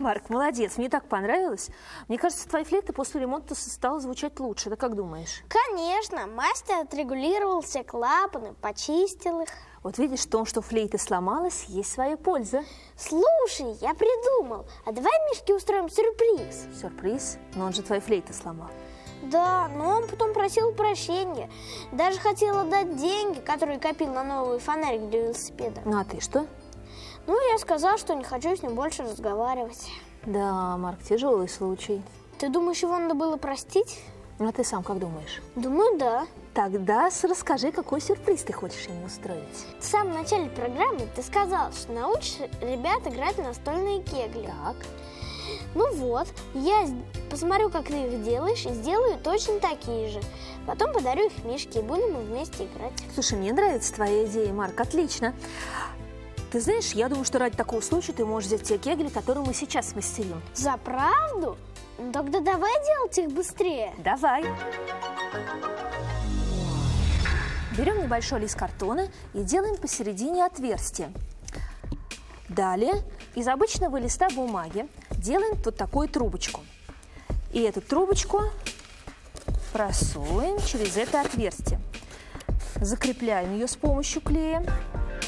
Марк, молодец, мне так понравилось. Мне кажется, твоя флейта после ремонта стала звучать лучше. Да как думаешь? Конечно, мастер отрегулировал все клапаны, почистил их. Вот видишь, в том, что флейта сломалась, есть своя польза. Слушай, я придумал. А давай Мишке устроим сюрприз. Сюрприз? Но он же твою флейту сломал. Да, но он потом просил прощения. Даже хотел отдать деньги, которые копил на новый фонарик для велосипеда. Ну а ты что? Ну, я сказал, что не хочу с ним больше разговаривать. Да, Марк, тяжелый случай. Ты думаешь, его надо было простить? А ты сам как думаешь? Думаю, да. Тогда расскажи, какой сюрприз ты хочешь ему устроить. В самом начале программы ты сказал, что научишь ребят играть в настольные кегли. Так. Ну вот, я посмотрю, как ты их делаешь, и сделаю точно такие же. Потом подарю их Мишке, и будем мы вместе играть. Слушай, мне нравится твоя идея, Марк, отлично. Ты знаешь, я думаю, что ради такого случая ты можешь взять те кегли, которые мы сейчас смастерим. За правду? Ну тогда давай делать их быстрее. Давай. Берем небольшой лист картона и делаем посередине отверстие. Далее из обычного листа бумаги делаем вот такую трубочку. И эту трубочку просуем через это отверстие. Закрепляем ее с помощью клея.